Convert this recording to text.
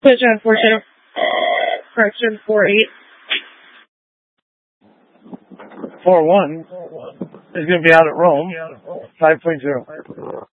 Collision unfortunate. Correction 4-8. 4-1 is going to be out at Rome. 5.0.